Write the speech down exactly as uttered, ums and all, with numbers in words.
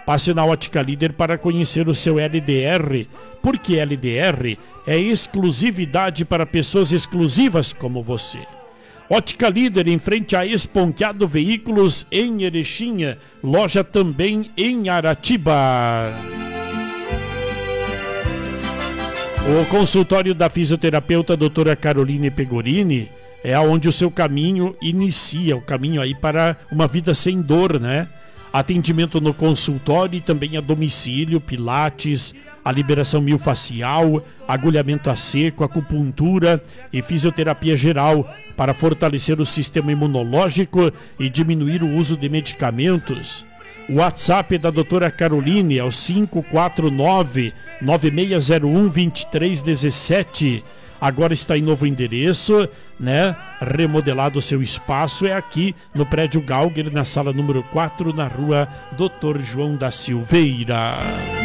Passe na Ótica Líder para conhecer o seu L D R, porque L D R é exclusividade para pessoas exclusivas como você. Ótica Líder, em frente a Esponqueado Veículos, em Erechim, loja também em Aratiba. O consultório da fisioterapeuta doutora Caroline Pegorini é onde o seu caminho inicia, o caminho aí para uma vida sem dor, né? Atendimento no consultório e também a domicílio, pilates, a liberação miofascial, agulhamento a seco, acupuntura e fisioterapia geral para fortalecer o sistema imunológico e diminuir o uso de medicamentos. O WhatsApp da doutora Caroline é o cinco quatro nove, nove seis zero um, dois três um sete. Agora está em novo endereço, né? Remodelado o seu espaço, é aqui no prédio Galger, na sala número quatro, na rua doutor João da Silveira.